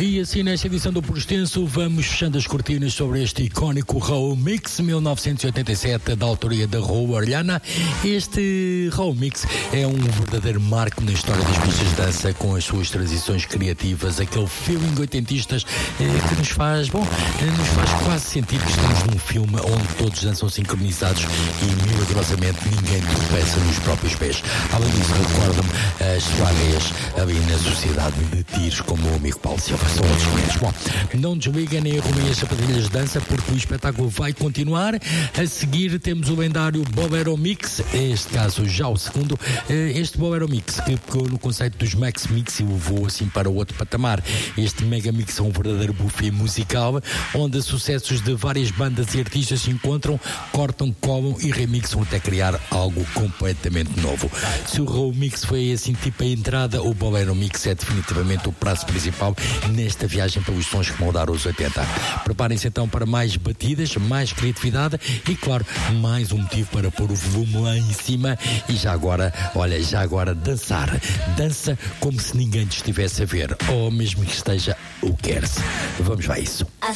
E assim, nesta edição do Por Extenso, vamos fechando as cortinas sobre este icónico Raw Mix 1987, da autoria da Raul Orellana. Este Raw Mix é um verdadeiro marco na história das pistas de dança, com as suas transições criativas, aquele feeling oitentistas que nos faz quase sentir que estamos num filme onde todos dançam sincronizados e milagrosamente ninguém tropeça nos próprios pés. Além disso, recorda-me as soirées ali na Sociedade de Tiros, como o amigo Paulo Silva. São outros momentos. Bom, não desliguem nem arrumem as sapatilhas de dança, porque o espetáculo vai continuar. A seguir temos o lendário Bolero Mix, este caso já o segundo. Este Bolero Mix que pegou no conceito dos Max Mix e levou assim para outro patamar. Este Mega Mix é um verdadeiro buffet musical, onde sucessos de várias bandas e artistas se encontram, cortam, colam e remixam até criar algo completamente novo. Se o Raw Mix foi assim tipo a entrada, o Bolero Mix é definitivamente o prazo principal nesta viagem pelos sons que moldaram os 80. Preparem-se então para mais batidas, mais criatividade e, claro, mais um motivo para pôr o volume lá em cima e já agora dançar. Dança como se ninguém te estivesse a ver, ou mesmo que esteja o quer-se. Vamos lá a isso.